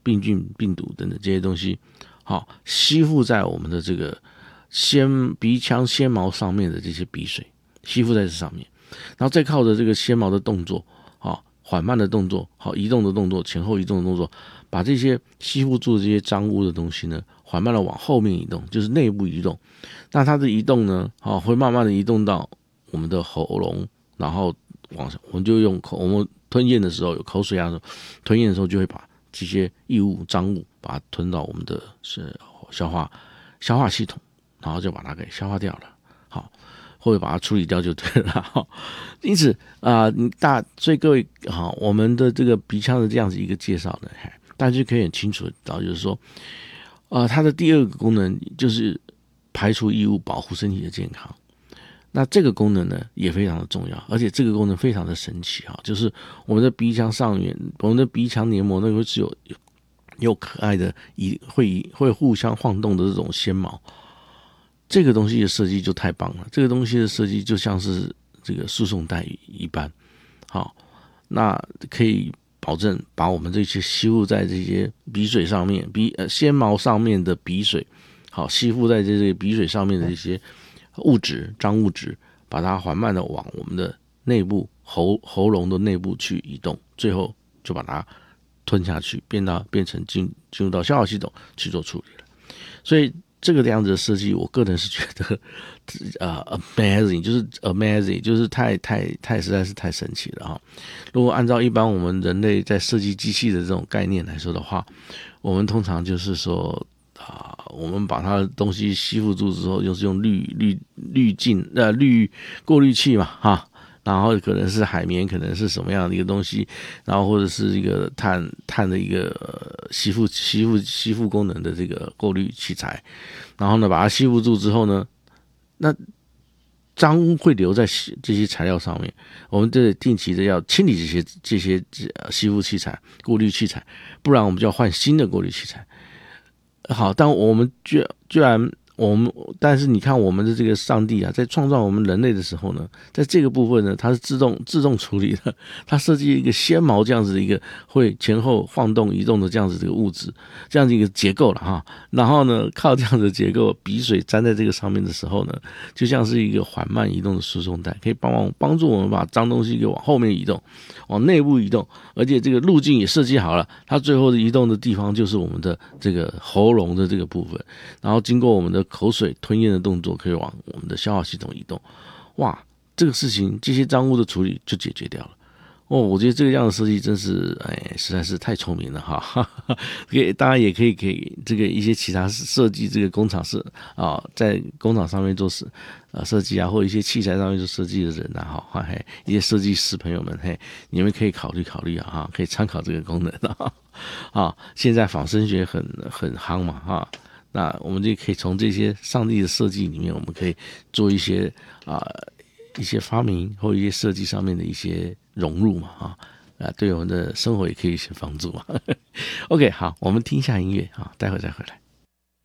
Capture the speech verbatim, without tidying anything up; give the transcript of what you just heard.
病菌、病毒等等这些东西，好吸附在我们的这个纤鼻腔纤毛上面的这些鼻水，吸附在这上面，然后再靠着这个纤毛的动作，好缓慢的动作，好移动的动作，前后移动的动作，把这些吸附住的这些脏污的东西呢，缓慢的往后面移动，就是内部移动。那它的移动呢，好会慢慢的移动到我们的喉咙，然后往上，我们就用口，我们吞咽的时候有口水啊，吞咽的时候就会把这些异物、脏物把它吞到我们的是消化消化系统。然后就把它给消化掉了，好，或者把它处理掉就对了。好，因此啊、呃，大所以各位好，我们的这个鼻腔的这样子一个介绍呢，大家就可以很清楚的知道，就是说，呃，它的第二个功能就是排除异物，保护身体的健康。那这个功能呢也非常的重要，而且这个功能非常的神奇哈，就是我们的鼻腔上面，我们的鼻腔黏膜那个是有有可爱的会会互相晃动的这种纤毛。这个东西的设计就太棒了，这个东西的设计就像是这个输送带一般，好，那可以保证把我们这些吸附在这些鼻水上面、鼻呃纤毛上面的鼻水，好吸附在这些鼻水上面的这些物质、脏物质，把它缓慢的往我们的内部喉喉咙的内部去移动，最后就把它吞下去，变到变成进进入到消化系统去做处理了，所以。这个样子的设计，我个人是觉得，呃 ，amazing， 就是 amazing， 就是太太太实在是太神奇了哈。如果按照一般我们人类在设计机器的这种概念来说的话，我们通常就是说啊、呃，我们把它的东西吸附住之后，就是用滤滤滤镜呃滤过滤器嘛哈。然后可能是海绵，可能是什么样的一个东西，然后或者是一个碳碳的一个、呃、吸附吸附吸附功能的这个过滤器材，然后呢把它吸附住之后呢，那脏污会留在这些材料上面，我们这定期的要清理这些这些吸附器材、过滤器材，不然我们就要换新的过滤器材。好，但我们居居然。我们但是你看我们的这个上帝啊，在创造我们人类的时候呢，在这个部分呢，它是自动自动处理的，它设计一个纤毛这样子的一个会前后晃动移动的这样子的一个物质，这样子一个结构了哈。然后呢，靠这样的结构，鼻水粘在这个上面的时候呢，就像是一个缓慢移动的输送带，可以帮忙帮助我们把脏东西给往后面移动，往内部移动，而且这个路径也设计好了，它最后的移动的地方就是我们的这个喉咙的这个部分，然后经过我们的口水吞咽的动作可以往我们的消化系统移动，哇，这个事情这些脏污的处理就解决掉了。哦，我觉得这个样的设计真是，哎，实在是太聪明了哈！给大家也可以给这个一些其他设计这个工厂是啊，在工厂上面做设啊设计啊，或者一些器材上面做设计的人啊，哈，嘿，一些设计师朋友们，嘿，你们可以考虑考虑啊，哈，可以参考这个功能啊。啊，现在仿生学很很夯嘛，哈。那我们就可以从这些上帝的设计里面，我们可以做一些啊、呃、一些发明或一些设计上面的一些融入嘛啊啊，对我们的生活也可以有一些帮助嘛。OK， 好，我们听一下音乐啊，待会再回来。